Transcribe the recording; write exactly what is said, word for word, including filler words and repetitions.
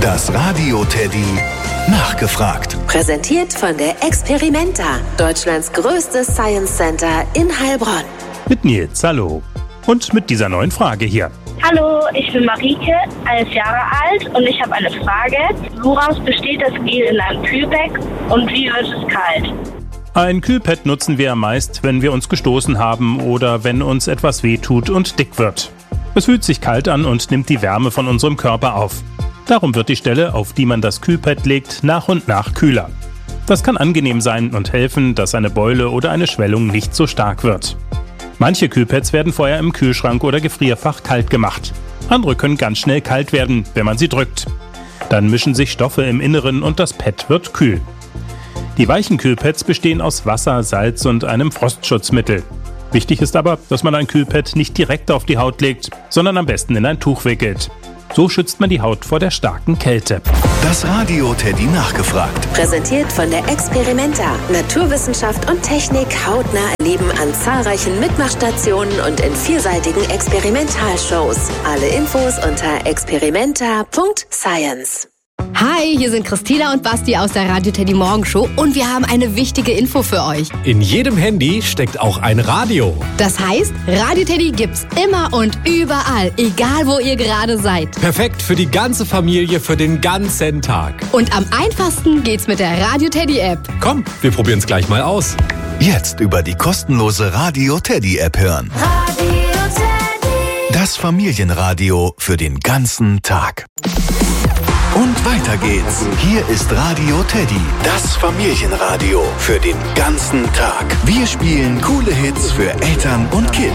Das Radio Teddy nachgefragt. Präsentiert von der Experimenta, Deutschlands größtes Science Center in Heilbronn. Mit Nils, hallo. Und mit dieser neuen Frage hier. Hallo, ich bin Marike, elf Jahre alt und ich habe eine Frage. Woraus besteht das Gel in einem Kühlbeck und wie wird es kalt? Ein Kühlpad nutzen wir meist, wenn wir uns gestoßen haben oder wenn uns etwas wehtut und dick wird. Es fühlt sich kalt an und nimmt die Wärme von unserem Körper auf. Darum wird die Stelle, auf die man das Kühlpad legt, nach und nach kühler. Das kann angenehm sein und helfen, dass eine Beule oder eine Schwellung nicht so stark wird. Manche Kühlpads werden vorher im Kühlschrank oder Gefrierfach kalt gemacht. Andere können ganz schnell kalt werden, wenn man sie drückt. Dann mischen sich Stoffe im Inneren und das Pad wird kühl. Die weichen Kühlpads bestehen aus Wasser, Salz und einem Frostschutzmittel. Wichtig ist aber, dass man ein Kühlpad nicht direkt auf die Haut legt, sondern am besten in ein Tuch wickelt. So schützt man die Haut vor der starken Kälte. Das Radio Teddy nachgefragt. Präsentiert von der Experimenta. Naturwissenschaft und Technik hautnah erleben an zahlreichen Mitmachstationen und in vielseitigen Experimentalshows. Alle Infos unter experimenta punkt science. Hi, hier sind Christina und Basti aus der Radio Teddy Morgenshow und wir haben eine wichtige Info für euch. In jedem Handy steckt auch ein Radio. Das heißt, Radio Teddy gibt's immer und überall, egal wo ihr gerade seid. Perfekt für die ganze Familie für den ganzen Tag. Und am einfachsten geht's mit der Radio Teddy App. Komm, wir probieren's gleich mal aus. Jetzt über die kostenlose Radio Teddy App hören. Radio Teddy. Das Familienradio für den ganzen Tag. Und weiter geht's. Hier ist Radio Teddy, das Familienradio für den ganzen Tag. Wir spielen coole Hits für Eltern und Kids.